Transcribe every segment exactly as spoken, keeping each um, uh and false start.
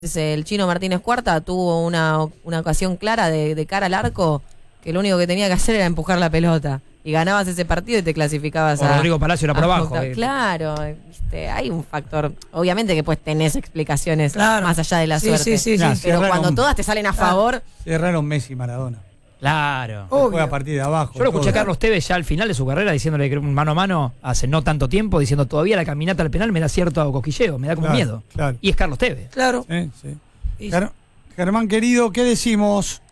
El Chino Martínez Cuarta tuvo una, una ocasión clara de, de cara al arco, que lo único que tenía que hacer era empujar la pelota. Y ganabas ese partido y te clasificabas o a... Rodrigo Palacio era por abajo. Eh. Claro, ¿viste? Hay un factor... Obviamente que pues tenés explicaciones claro. más allá de la sí, suerte. Sí, sí, claro, sí. pero Cerraron, cuando todas te salen a favor... Cerraron Messi y Maradona. Claro. Fue a partir de abajo. Yo lo escuché a Carlos Tevez ya al final de su carrera diciéndole que mano a mano hace no tanto tiempo, diciendo todavía la caminata al penal me da cierto cosquilleo, me da como claro, miedo. Claro. Y es Carlos Tevez. Claro. Sí, sí. Ger Germán querido, ¿qué decimos?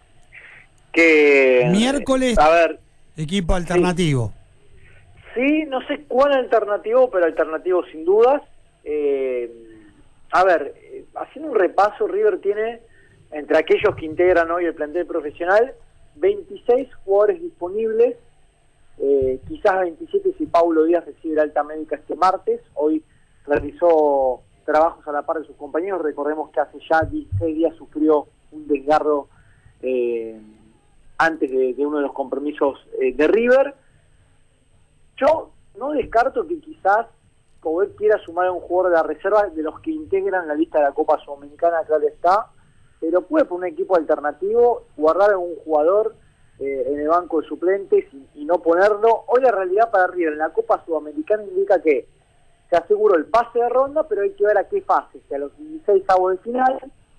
Que miércoles, a ver, equipo alternativo. Sí, sí, no sé cuál alternativo, pero alternativo sin dudas. Eh, a ver, eh, haciendo un repaso, River tiene, entre aquellos que integran hoy el plantel profesional, veintiséis jugadores disponibles, eh, quizás veintisiete si Paulo Díaz recibe la alta médica este martes. Hoy realizó trabajos a la par de sus compañeros. Recordemos que hace ya dieciséis días sufrió un desgarro eh, antes de, de uno de los compromisos eh, de River. Yo no descarto que quizás Coudet quiera sumar a un jugador de la reserva de los que integran la lista de la Copa Sudamericana, claro está, pero puede por un equipo alternativo guardar a un jugador eh, en el banco de suplentes y, y no ponerlo. Hoy la realidad para River en la Copa Sudamericana indica que se aseguró el pase de ronda, pero hay que ver a qué fase, si a los dieciséis avos de final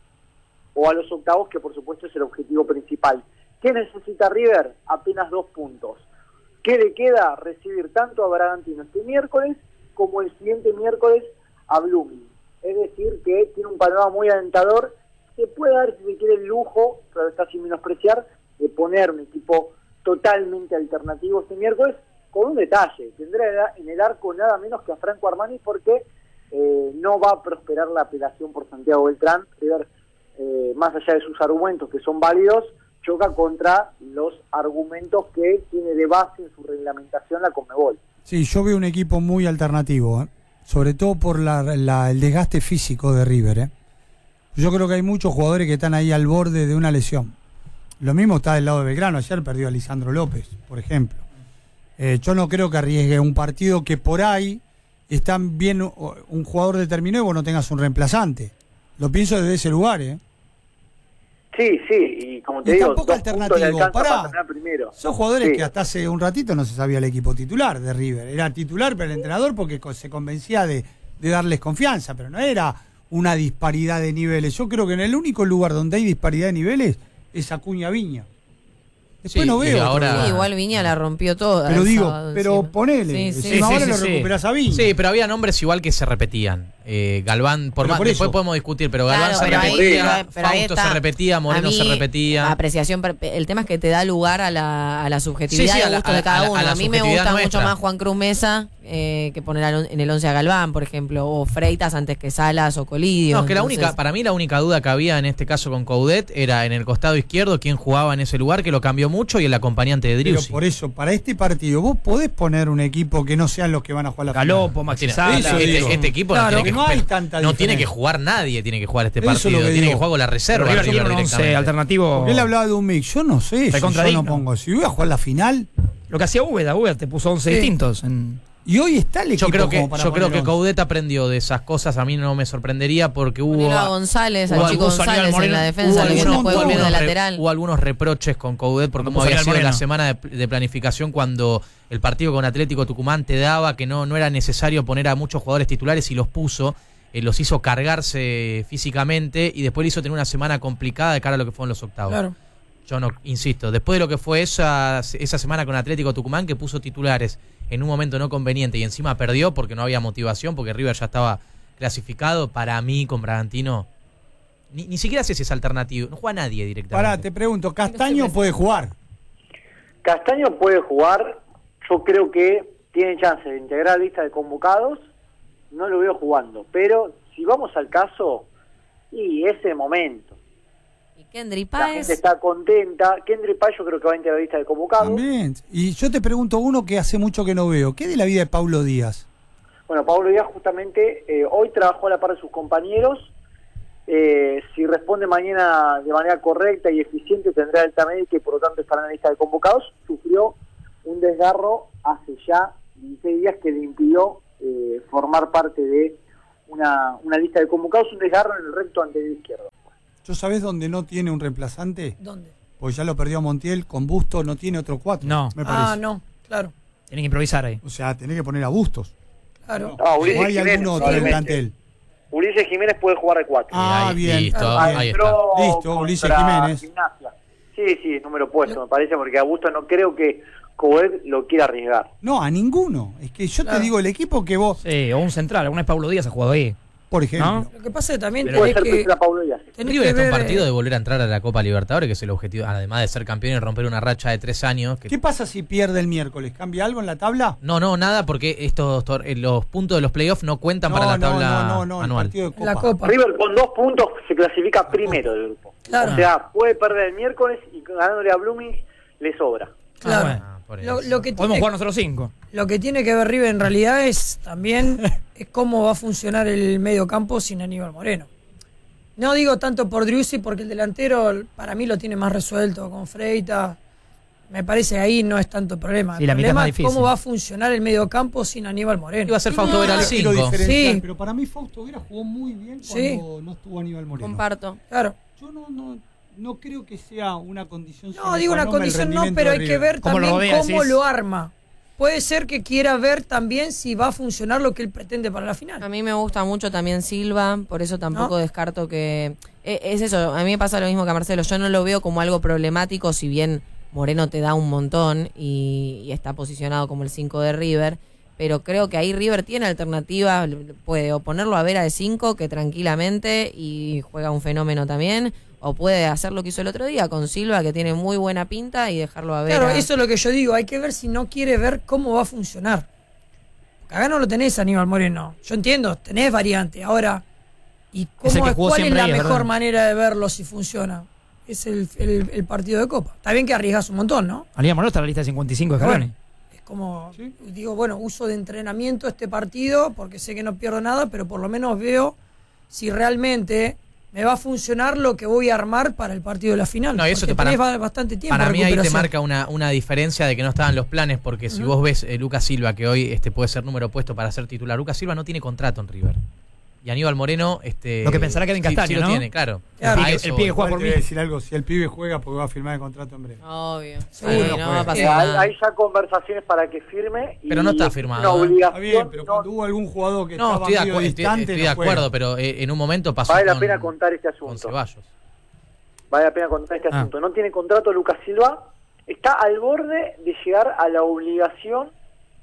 o a los octavos, que por supuesto es el objetivo principal. ¿Qué necesita River? Apenas dos puntos. ¿Qué le queda? Recibir tanto a Bragantino este miércoles como el siguiente miércoles a Blooming. Es decir, que tiene un panorama muy alentador. Se puede dar, si se quiere, el lujo, pero está sin menospreciar, de poner un equipo totalmente alternativo este miércoles, con un detalle: tendrá en el arco nada menos que a Franco Armani, porque eh, no va a prosperar la apelación por Santiago Beltrán. River, eh, más allá de sus argumentos que son válidos, choca contra los argumentos que tiene de base en su reglamentación la Conmebol. Sí, yo veo un equipo muy alternativo, ¿eh? Sobre todo por la, la, el desgaste físico de River. ¿eh? Yo creo que hay muchos jugadores que están ahí al borde de una lesión. Lo mismo está del lado de Belgrano. Ayer perdió a Lisandro López, por ejemplo. Eh, yo no creo que arriesgue un partido que por ahí están bien un jugador determinado y vos no tengas un reemplazante. Lo pienso desde ese lugar, ¿eh? Sí, sí, y como te y digo, tampoco alternativo. Pará, primero. Son jugadores sí. que hasta hace un ratito no se sabía el equipo titular de River. Era titular para el entrenador porque se convencía de, de darles confianza, pero no era una disparidad de niveles. Yo creo que en el único lugar donde hay disparidad de niveles es Acuña Viña. Después sí, no veo. Ahora... Sí, igual Viña la rompió toda. Pero digo, sábado, pero encima. ponele. Sí, sí, si sí, ahora sí, lo sí. recuperás a Viña. Sí, pero había nombres igual que se repetían. Eh, Galván, por Pero más, por después eso. podemos discutir, pero Galván Claro, se pero ahí- repetía, pero ahí Fausto está. se repetía, Moreno A mí, se repetía. La apreciación, el tema es que te da lugar a la, a la subjetividad Sí, sí, y a al la- gusto a- de cada a la- uno. a la A mí me subjetividad gusta nuestra. mucho más Juan Cruz Mesa eh, que poner al- en el once a Galván, por ejemplo, o Freitas antes que Salas o Colidio. No, que la Entonces, única, para mí la única duda que había en este caso con Coudet era en el costado izquierdo quién jugaba en ese lugar, que lo cambió mucho, y el acompañante de Pero Driussi. por eso, para este partido, vos podés poner un equipo que no sean los que van a jugar la Galopo, final. Maxi Tiene- Sala. Eso este, digo. este equipo Claro, no, tiene que, no hay pero tanta no tiene que diferencia. jugar nadie, tiene que jugar este Eso es lo partido. que Tiene digo. que jugar con la reserva. River River tiene un once directamente. alternativo. Porque él hablaba de un mix. Yo no sé, si Recontra yo no digno. pongo. Si voy a jugar la final, Lo que hacía Úbeda, Úbeda te puso once Sí. distintos. En... y hoy está el equipo Yo creo que, como para yo creo poner que once. Coudet aprendió de esas cosas. A mí no me sorprendería porque hubo, Ponelo a González, al hubo chico algunos- González en Moreno, la hubo defensa, que algunos, no puede hubo volver de algunos re- lateral. hubo algunos reproches con Coudet por Cuando cómo puso había Ariel sido la Moreno. semana de, de planificación cuando el partido con Atlético Tucumán te daba que no, no era necesario poner a muchos jugadores titulares y los puso. Eh, los hizo cargarse físicamente y después le hizo tener una semana complicada de cara a lo que fueron los octavos. Claro. Yo no, insisto, después de lo que fue esa, esa semana con Atlético Tucumán, que puso titulares en un momento no conveniente y encima perdió porque no había motivación, porque River ya estaba clasificado, para mí con Bragantino, ni, ni siquiera sé si es alternativo, no juega nadie directamente. Pará, te pregunto, ¿Castaño puede jugar? Castaño puede jugar, yo creo que tiene chance de integrar la lista de convocados, no lo veo jugando, pero si vamos al caso, y ese momento, Y Kendry la gente Páez. está contenta. Kendry Páez yo creo que va a integrar la lista de convocados. También. Y yo te pregunto uno que hace mucho que no veo. ¿Qué de la vida de Paulo Díaz? Bueno, Pablo Díaz justamente eh, hoy trabajó a la par de sus compañeros. Eh, si responde mañana de manera correcta y eficiente tendrá alta médica y por lo tanto estará en la lista de convocados. Sufrió un desgarro hace ya dieciséis días que le impidió eh, formar parte de una, una lista de convocados, un desgarro en el recto anterior izquierdo. ¿Yo sabés dónde no tiene un reemplazante? ¿Dónde? Porque ya lo perdió a Montiel, con Bustos no tiene otro cuatro. No. Me parece. Ah, no, claro, Tienen que improvisar ahí. O sea, tenés que poner a Bustos. claro. Ah, ¿O Ulises hay Jiménez, algún otro en el probablemente. plantel? Ulises Jiménez puede jugar de cuatro. Ah, ahí, bien. listo, Ah, ahí bien. está. Entró Listo, Ulises contra Jiménez. Gimnasia. Sí, sí, número puesto, me parece, porque Augusto no creo que Coed lo quiera arriesgar. No, a ninguno. Es que yo Claro. te digo, el equipo que vos, Sí, o un central. Alguna vez Paulo Díaz ha jugado ahí. por ejemplo, ¿No? Lo que pasa es que también Puede tenés ser que, Priscila Paulo Díaz. tenés River que está un ver, partido eh, de volver a entrar a la Copa Libertadores, que es el objetivo, además de ser campeón y romper una racha de tres años. Que... ¿qué pasa si pierde el miércoles? ¿Cambia algo en la tabla? No, no, nada, porque estos tor- eh, los puntos de los playoffs no cuentan No, para la no, tabla no, no, no, el anual. partido de Copa. la Copa. River con dos puntos se clasifica primero del grupo. Claro. O sea, puede perder el miércoles y ganándole a Blooming le sobra. Claro. Ah, bueno. Ah, por Lo, eso. lo que Podemos tiene, jugar nosotros cinco. lo que tiene que ver River en realidad es también es cómo va a funcionar el medio campo sin Aníbal Moreno. No digo tanto por Driussi, porque el delantero para mí lo tiene más resuelto con Freitas. Me parece que ahí no es tanto el problema. Sí, el la mitad es problema más es difícil. cómo va a funcionar el medio campo sin Aníbal Moreno. Iba a ser Fausto Vera al No quiero cinco. diferenciar, Sí. pero para mí Fausto Vera jugó muy bien Sí. cuando no estuvo Aníbal Moreno. Comparto. Claro. Yo no, no, no creo que sea una condición. No, sine digo qua una non el condición no, rendimiento pero de hay que River. ver ¿Cómo lo también rodea, cómo decís? lo arma. Puede ser que quiera ver también si va a funcionar lo que él pretende para la final. A mí me gusta mucho también Silva, por eso tampoco ¿No? descarto que... eh, Es eso, a mí me pasa lo mismo que a Marcelo, yo no lo veo como algo problemático, si bien Moreno te da un montón y, y está posicionado como el cinco de River, pero creo que ahí River tiene alternativas, puede o ponerlo a Vera de cinco, que tranquilamente, y juega un fenómeno también, o puede hacer lo que hizo el otro día con Silva, que tiene muy buena pinta, y dejarlo a Vera. Claro, eso es lo que yo digo. Hay que ver si no quiere ver cómo va a funcionar. Porque acá no lo tenés, Aníbal Moreno. Yo entiendo, tenés variante. Ahora, ¿y Es el cómo que es, jugó cuál es siempre la ahí, es mejor verdad. manera de verlo si funciona? Es el, el- el partido de Copa. Está bien que arriesgas un montón, ¿no? Aníbal Moreno está en la lista de cincuenta y cinco de Pero Scaloni. bueno, es como, digo, bueno, uso de entrenamiento este partido porque sé que no pierdo nada, pero por lo menos veo si realmente me va a funcionar lo que voy a armar para el partido de la final. No, y eso porque te- para- tenés ba- bastante tiempo. Para de mí ahí te recuperación. marca una, una diferencia de que no estaban los planes, porque si vos ves eh, Lucas Silva, que hoy este puede ser número puesto para ser titular, Lucas Silva no tiene contrato en River. Y Aníbal Moreno, este Lo que pensará Kevin sí- Castaño, sí lo ¿no? tiene, claro. Claro. A El eso pibe- el pibe voy. juega Igual por te mí. voy a decir algo, si el pibe juega, porque va a firmar el contrato en breve. Obvio. Sí, Seguro. no va a pasar Eh, hay, nada. hay ya conversaciones para que firme. Y Pero no está es firmado, Una ¿eh? obligación. Está bien, pero no- cuando hubo algún jugador que No, estaba estoy de, medio acu- estoy- distante, estoy no de juega. acuerdo, pero eh, en un momento pasó Vale la con, pena contar este con asunto. Ceballos. Vale la pena contar este Ah. asunto. No tiene contrato Lucas Silva. Está al borde de llegar a la obligación,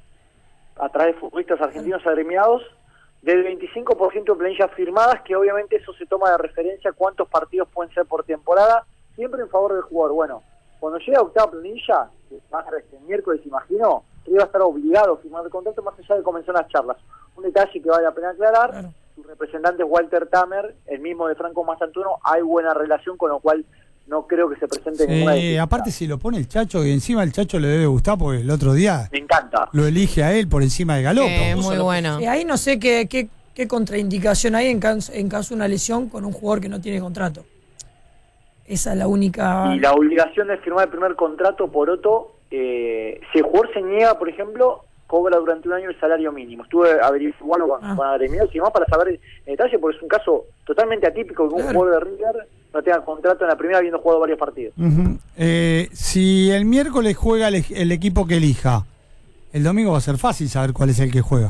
a través de futbolistas argentinos agremiados, del veinticinco por ciento de planillas firmadas, que obviamente eso se toma de referencia cuántos partidos pueden ser por temporada, siempre en favor del jugador. Bueno, cuando llegue a octava planilla, que va a ser este miércoles, imagino, que va a estar obligado a firmar el contrato más allá de comenzar las charlas. Un detalle que vale la pena aclarar, Claro. su representante es Walter Tamer, el mismo de Franco Mastantuono, hay buena relación, con lo cual no creo que se presente ninguna Sí, dificultad. aparte si lo pone el Chacho, y encima el Chacho le debe gustar, porque el otro día Me encanta. lo elige a él por encima de Galopo. Que es muy bueno. Y ahí no sé qué, qué, qué contraindicación hay en caso, en caso de una lesión con un jugador que no tiene contrato. Esa es la única... Y la obligación de firmar el primer contrato, por otro, eh, si el jugador se niega, por ejemplo, cobra durante un año el salario mínimo. Estuve averiguando con, Ah. con agremiados y demás para saber en detalle, porque es un caso totalmente atípico que un Claro. jugador de River no tenga contrato en la primera habiendo jugado varios partidos. Ujú. Eh, si el miércoles juega el, el equipo que elija, el domingo va a ser fácil saber cuál es el que juega.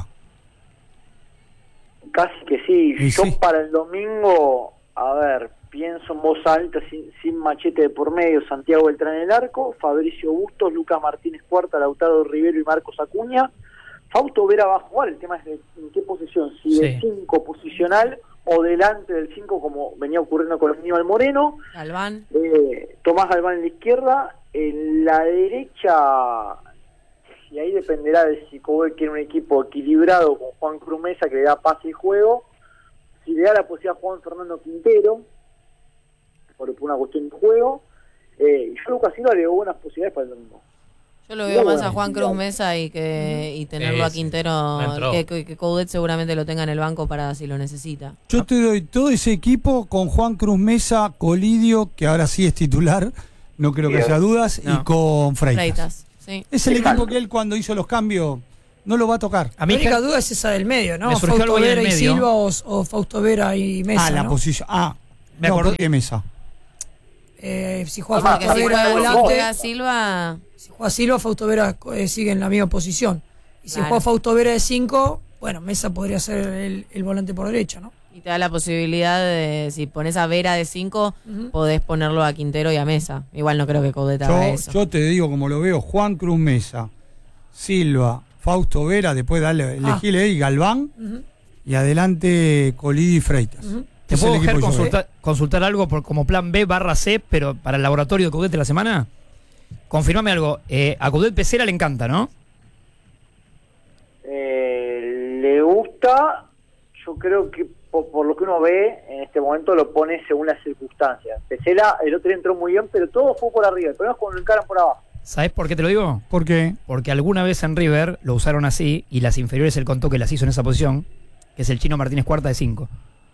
Casi que sí. Y Yo sí. para el domingo, a ver, pienso en voz alta, sin, sin machete de por medio, Santiago Beltrán en el arco, Fabricio Bustos, Lucas Martínez Cuarta, Lautaro Rivero y Marcos Acuña. Fausto Vera va a jugar, el tema es de en qué posición, si de Sí. cinco posicional o delante del cinco como venía ocurriendo con Aníbal Moreno. Galván. Eh, Tomás Galván en la izquierda, en la derecha, y ahí dependerá de si Cobo quiere un equipo equilibrado con Juan Cruz Mesa que le da pase y juego, si le da la posibilidad a Juan Fernando Quintero, por una cuestión de juego, eh, y yo a Lucas Silva le doy buenas posibilidades para el domingo. Yo lo veo Muy más a bueno. Juan Cruz Mesa y que y tenerlo a Sí, sí. Quintero, No entró. que, que, que Coudet seguramente lo tenga en el banco para si lo necesita. Yo te doy todo ese equipo con Juan Cruz Mesa, Colidio, que ahora sí es titular, no creo que Bien. haya dudas, y No. con Freitas. Freitas, sí. Es el Exacto. equipo que él cuando hizo los cambios no lo va a tocar. A mí La única que- duda es esa del medio, ¿no? Me surgió Fausto algo ahí en el Vera y medio. Silva o, o Fausto Vera y Mesa, Ah, la ¿no? posición. Ah, Me no, acordé- ¿por qué Mesa? Eh, si juega Además, Porque Fausto si Vera de juega, si volante, juega Silva, si juega Silva, Fausto Vera eh, sigue en la misma posición. Y si Claro. juega Fausto Vera de cinco, bueno, Mesa podría ser el, el volante por derecha, ¿no? y te da la posibilidad de, si pones a Vera de cinco, Ujú. podés ponerlo a Quintero y a Mesa. Igual no creo que Coudet haga Yo, eso. yo te digo como lo veo, Juan Cruz Mesa, Silva, Fausto Vera, después dale, elegile ahí Galván Ujú. y adelante Colidi y Freitas. Ujú. ¿Te Es puedo el equipo Ger, que yo veo. consultar, consultar algo por, como plan B barra C, pero para el laboratorio de Coudet de la semana? Confirmame algo. Eh, a Coudet Pesera le encanta, ¿no? Eh, le gusta, yo creo que por, por lo que uno ve en este momento lo pone según las circunstancias. Pesela el otro día entró muy bien, pero todo fue por arriba, el problema es cuando lo encaran por abajo. ¿Sabes por qué te lo digo? ¿Por qué? Porque alguna vez en River lo usaron así y las inferiores él contó que las hizo en esa posición, que es el Chino Martínez Cuarta de cinco.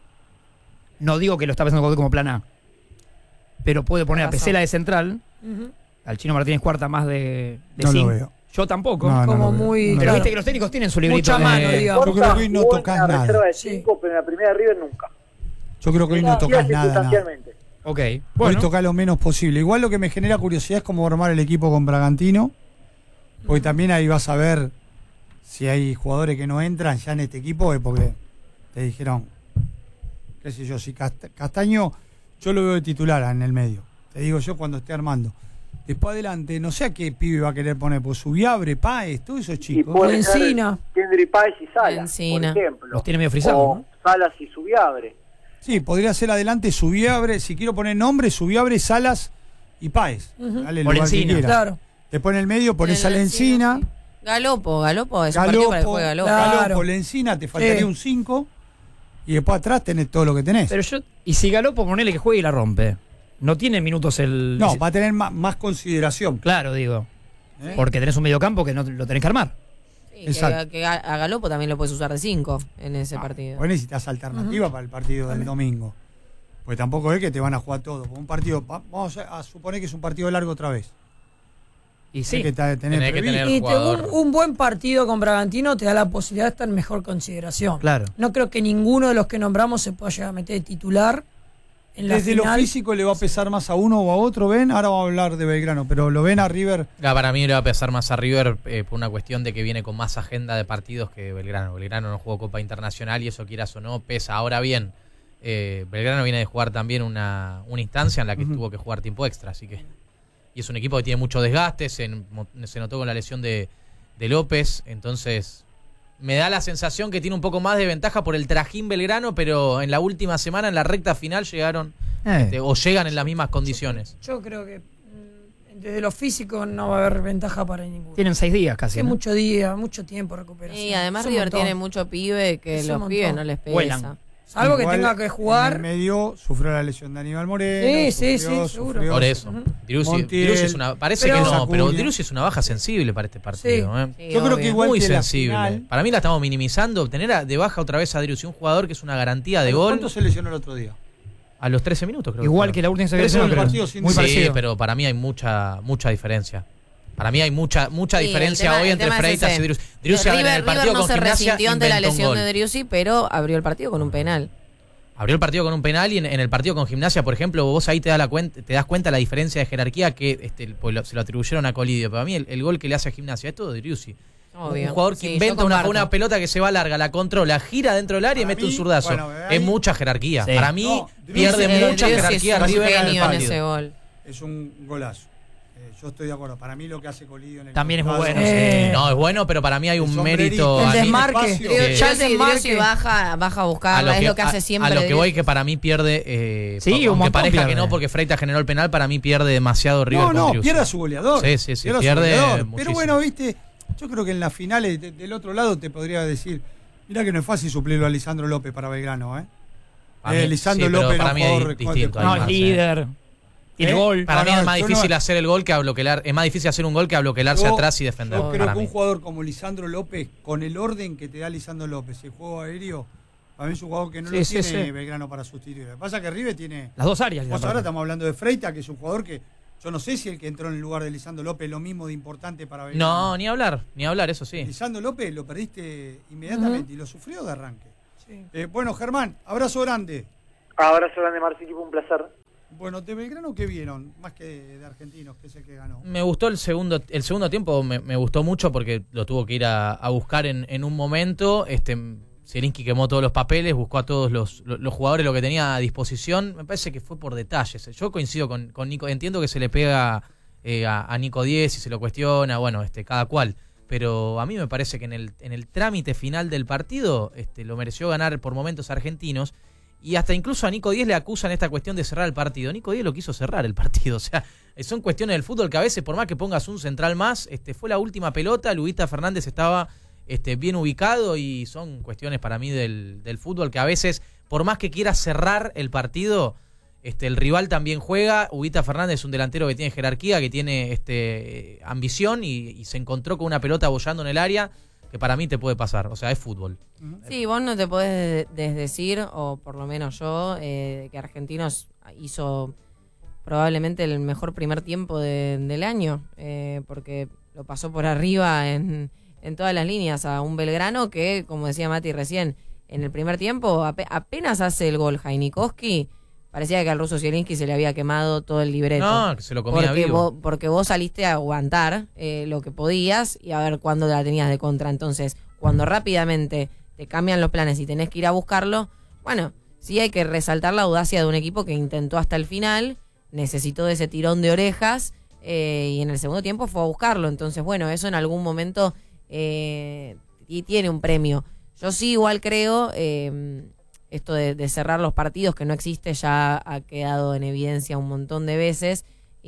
No digo que lo está pensando Coudet como plan A, pero puede poner a Razón. Pesela de central, Ujú. al Chino Martínez Cuarta más de No lo cinco. veo. Yo tampoco. No, no Como lo veo. muy- No lo Pero veo. viste que los técnicos tienen su librito. Mucha de- mano, digamos. Yo creo que hoy no Jugó en tocas la nada. reserva de Sí. cinco, pero en la primera de River nunca. Yo creo que hoy no Hacía tocas nada, nada. circunstancialmente. Ok, Hoy bueno. toca lo menos posible. Igual lo que me genera curiosidad es cómo armar el equipo con Bragantino, porque también ahí vas a ver si hay jugadores que no entran ya en este equipo, es porque te dijeron, qué sé yo, si Cast- Castaño, yo lo veo de titular en el medio. Te digo yo cuando esté armando. Después adelante, no sé a qué pibe va a querer poner, pues Subiabre, Páez, todos esos Y chicos. puede ser Encina. Kendry Páez y Salas, Encina. por ejemplo. Los tiene medio frisados, O ¿no? Salas y Subiabre. Sí, podría ser adelante Subiabre, si quiero poner nombre, Subiabre, Salas y Páez. Ujú. Dale el O lugar que Lencina. quiera. Claro. Después en el medio ponés a En el Lencina, sí. Galopo, Galopo, es un partido para que Galopo, juegue Galopo. Claro. Galopo, Lencina, te faltaría Sí. un cinco y después atrás tenés todo lo que tenés. Pero yo, y si Galopo ponele que juegue y la rompe. No tiene minutos el. no, va a tener más, más consideración. Claro, digo. ¿eh? Porque tenés un mediocampo que no lo tenés que armar. Sí, Exacto. que, que a a Galopo también lo puedes usar de cinco en ese Ah, partido. Vos necesitas alternativa para el partido del domingo. Pues tampoco es que te van a jugar todo. Porque un partido, va- vamos a, a suponer que es un partido largo otra vez. Y sí. Hay que ta- tener Tenés que previsto. tener- Y te- jugador. un, un buen partido con Bragantino te da la posibilidad de estar en mejor consideración. Claro. No creo que ninguno de los que nombramos se pueda llegar a meter de titular en la Desde lo final. físico le va a pesar más a uno o a otro, ven. Ahora vamos a hablar de Belgrano, pero lo ven a River. Ah, para mí le va a pesar más a River eh, por una cuestión de que viene con más agenda de partidos que Belgrano. Belgrano no jugó Copa Internacional y eso, quieras o no, pesa. Ahora bien, eh, Belgrano viene de jugar también una, una instancia en la que Ujú. tuvo que jugar tiempo extra, así que... Y es un equipo que tiene mucho desgaste, se, se notó con la lesión de, de López, entonces me da la sensación que tiene un poco más de ventaja por el trajín Belgrano, pero en la última semana, en la recta final, llegaron Eh. este, o llegan en las mismas condiciones. Yo creo que mm, desde lo físico no va a haber ventaja para ninguno. Tienen seis días casi. Es ¿no? mucho día, mucho tiempo de recuperación. Y además Es un River montón. tiene mucho pibe que Es un los montón. pibes no les pesa. Vuelan. Salvo que Igual, tenga que En jugar. el medio sufrió la lesión de Aníbal Moreno. Sí, sí, sufrió- sí, seguro. sufrió- Por eso, Ujú. Driussi, Montiel, Driussi es una, parece pero- que no, pero Acuña. Driussi es una baja sensible para este partido. ¿eh? Sí, Yo creo que obvio. igual Muy que la sensible. final- Para mí la estamos minimizando. Tener a- de baja otra vez a Driussi, un jugador que es una garantía de gol ¿Cuánto se lesionó el otro día? a los trece minutos, creo. Igual fue. que la última Trece selección, del creo. partido sin Muy Sí, parecido. pero para mí hay mucha mucha diferencia. Para mí hay mucha mucha Sí, diferencia el tema- hoy el entre tema es Freitas ese. y Driussi. Driussi a ver, en River, el partido River no con se Gimnasia resintió ante la inventó un lesión gol. de Driussi, pero abrió el partido con un penal. Abrió el partido con un penal y en, en el partido con Gimnasia, por ejemplo, vos ahí te, da la cuenta, te das cuenta la diferencia de jerarquía que este, pues lo- se lo atribuyeron a Colidio. Pero para mí el, el gol que le hace a Gimnasia es todo de Driussi. Obvio. Un jugador que Sí, yo inventa una, comparto. una pelota que se va larga, la controla, gira dentro del área y Para mete un mí, zurdazo. bueno, ahí- es mucha jerarquía. Sí. Para mí No, Driussi- pierde eh, mucha Driussi jerarquía es un River en el genio en ese partido. gol. Es un golazo. Eh, yo estoy de acuerdo. Para mí lo que hace Colidio en el También es muy costado- bueno, Eh, No, es bueno, pero para mí hay El un sombrerito, mérito. el a mí- desmarque. espacio. Sí. Driussi, Ya el desmarque. Driussi baja, baja a a buscarla, lo, es que, lo que hace a- siempre. a lo que voy Driussi. que para mí pierde eh, Sí, po- un aunque montón parezca que pierde. no porque Freitas generó el penal, para mí pierde demasiado River No, con no, Driussi. pierde a su goleador. Sí, sí, sí, a su pierde goleador. Pero muchísimo. bueno, viste, yo creo que en las finales de- del otro lado te podría decir, mira que no es fácil suplirlo a Lisandro López para Belgrano, ¿eh? Para Eh, mí- Lisandro sí, pero López para era mí un es jugador di- distinto. de- No, hay es más, eh. líder. Tiene ¿Eh? gol. Para No, mí no, es más yo difícil no- hacer el gol que abloquelar. Es más difícil hacer un gol que abloquelarse Yo- atrás y defender. Yo creo para que mí. un jugador como Lisandro López, con el orden que te da Lisandro López, el juego aéreo, para mí es un jugador que no Sí, lo sí, tiene sí. Belgrano para sustituir. Lo que pasa es que River tiene. Las dos áreas. Vos ahora estamos hablando de Freitas, que es un jugador que Yo no sé si el que entró en el lugar de Lisandro López es lo mismo de importante para Belgrano. No, ni hablar, ni hablar, eso sí. Lisandro López lo perdiste inmediatamente Uh-huh. y lo sufrió de arranque. Sí. Eh, bueno, Germán, abrazo grande. Abrazo grande, Marci, tipo un placer. Bueno, ¿de Belgrano qué vieron? Más que de, de Argentinos, que es el que ganó. Me gustó el segundo el segundo tiempo, me, me gustó mucho porque lo tuvo que ir a, a buscar en, en un momento. Este Zielinski quemó todos los papeles, buscó a todos los, los, los jugadores lo que tenía a disposición. Me parece que fue por detalles. Yo coincido con, con Nico, entiendo que se le pega eh, a, a Nico Díez y se lo cuestiona, bueno, este cada cual. Pero a mí me parece que en el, en el trámite final del partido este, lo mereció ganar por momentos Argentinos. Y hasta incluso a Nico Díez le acusan esta cuestión de cerrar el partido. Nico Díez lo quiso cerrar el partido. O sea, son cuestiones del fútbol que a veces, por más que pongas un central más, este, fue la última pelota. Luguita Fernández estaba este, bien ubicado y son cuestiones para mí del, del fútbol que a veces, por más que quiera cerrar el partido, este, el rival también juega. Luguita Fernández es un delantero que tiene jerarquía, que tiene este, ambición y, y se encontró con una pelota bollando en el área que para mí te puede pasar. O sea, es fútbol. Sí, vos no te podés desdecir, o por lo menos yo, eh, que Argentinos hizo probablemente el mejor primer tiempo de, del año, eh, porque lo pasó por arriba en, en todas las líneas a un Belgrano que, como decía Mati recién, en el primer tiempo ap- apenas hace el gol Jainikowski, parecía que al ruso Zielinski se le había quemado todo el libreto. No, que se lo comía porque vivo. Vos, porque vos saliste a aguantar eh, lo que podías y a ver cuándo la tenías de contra. Entonces, cuando rápidamente te cambian los planes y tenés que ir a buscarlo, bueno, sí hay que resaltar la audacia de un equipo que intentó hasta el final, necesitó de ese tirón de orejas eh, y en el segundo tiempo fue a buscarlo. Entonces, bueno, eso en algún momento eh, y tiene un premio. Yo sí igual creo... Eh, esto de, de cerrar los partidos, que no existe, ya ha quedado en evidencia un montón de veces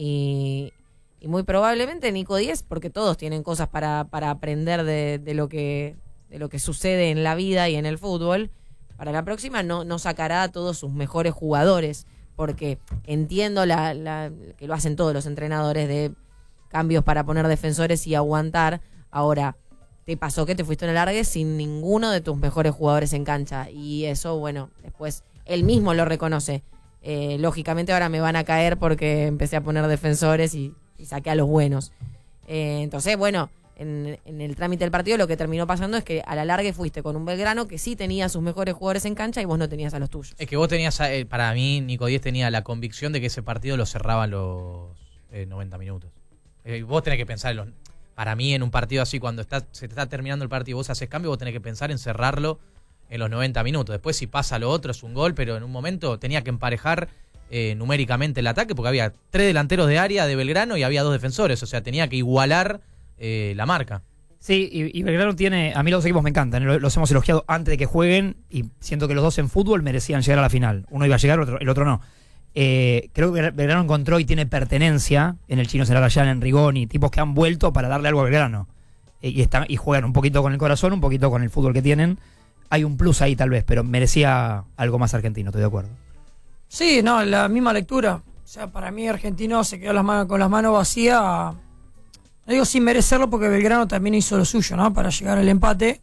y, y muy probablemente Nico Díez, porque todos tienen cosas para, para aprender de, de lo que de lo que sucede en la vida y en el fútbol, para la próxima no, no sacará a todos sus mejores jugadores, porque entiendo la, la, que lo hacen todos los entrenadores de cambios para poner defensores y aguantar. Ahora, te pasó que te fuiste en el alargue sin ninguno de tus mejores jugadores en cancha. Y eso, bueno, después él mismo lo reconoce. Eh, lógicamente ahora me van a caer porque empecé a poner defensores y, y saqué a los buenos. Eh, entonces, bueno, en, en el trámite del partido lo que terminó pasando es que a la largue fuiste con un Belgrano que sí tenía sus mejores jugadores en cancha y vos no tenías a los tuyos. Es que vos tenías, eh, para mí, Nico Díez tenía la convicción de que ese partido lo cerraban los eh, noventa minutos. Eh, vos tenés que pensar en los... Para mí, en un partido así, cuando está, se te está terminando el partido y vos haces cambio, vos tenés que pensar en cerrarlo en los noventa minutos. Después, si pasa lo otro, es un gol, pero en un momento tenía que emparejar eh, numéricamente el ataque, porque había tres delanteros de área de Belgrano y había dos defensores. O sea, tenía que igualar eh, la marca. Sí, y, y Belgrano tiene... A mí los dos equipos me encantan, ¿eh? los hemos elogiado antes de que jueguen y siento que los dos en fútbol merecían llegar a la final. Uno iba a llegar, el otro, el otro no. Eh, creo que Belgrano encontró y tiene pertenencia en el Chino Celarayán, en Rigoni, tipos que han vuelto para darle algo a Belgrano eh, y, están, y juegan un poquito con el corazón, un poquito con el fútbol que tienen. Hay un plus ahí tal vez, pero merecía algo más argentino, estoy de acuerdo. Sí, no, la misma lectura. O sea, para mí Argentino se quedó las manos, con las manos vacías, no digo sin merecerlo porque Belgrano también hizo lo suyo, ¿no? Para llegar al empate.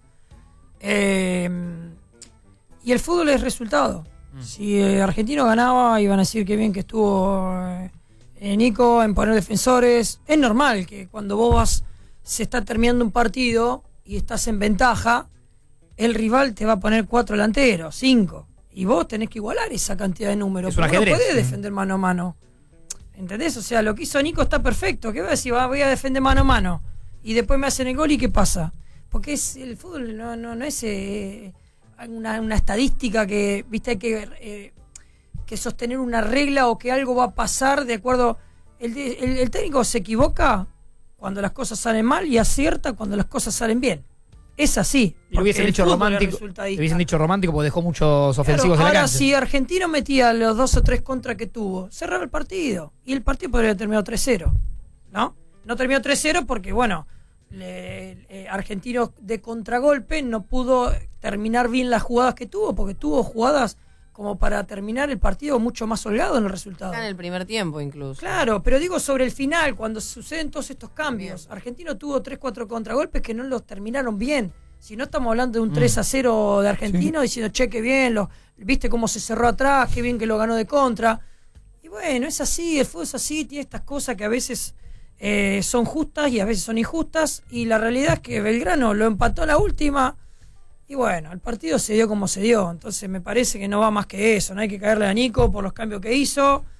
Eh, y el fútbol es resultado. Si eh, Argentino ganaba, iban a decir que bien que estuvo eh, Nico en poner defensores. Es normal que cuando vos vas, se está terminando un partido y estás en ventaja, el rival te va a poner cuatro delanteros, cinco. Y vos tenés que igualar esa cantidad de números. Es un Porque no ajedrez. podés defender mano a mano. ¿Entendés? O sea, lo que hizo Nico está perfecto. ¿Qué voy a decir? Va, voy a defender mano a mano. Y después me hacen el gol y ¿qué pasa? Porque es el fútbol no, no, no es... Eh, Una, una estadística que, viste, hay que, eh, que sostener una regla o que algo va a pasar de acuerdo. El, el, el técnico se equivoca cuando las cosas salen mal y acierta cuando las cosas salen bien. Es así. Y lo hubiesen el dicho fútbol es romántico. resultadista. Le hubiesen dicho romántico porque dejó muchos ofensivos Claro, en la ahora, cancha. si Argentino metía los dos o tres contras que tuvo, cerraba el partido. Y el partido podría haber terminado tres cero. ¿No? No terminó tres cero porque, bueno, le, eh, Argentino de contragolpe no pudo terminar bien las jugadas que tuvo, porque tuvo jugadas como para terminar el partido mucho más holgado en el resultado. En el primer tiempo incluso. Claro, pero digo sobre el final, cuando suceden todos estos cambios. Argentino tuvo tres cuatro contragolpes que no los terminaron bien. Si no estamos hablando de un tres a cero de Argentino, sí, diciendo, che, qué bien, lo, viste cómo se cerró atrás, qué bien que lo ganó de contra. Y bueno, es así, el fútbol es así, tiene estas cosas que a veces eh, son justas y a veces son injustas, y la realidad es que Belgrano lo empató a la última, y bueno, el partido se dio como se dio, entonces me parece que no va más que eso, no hay que caerle a Nico por los cambios que hizo,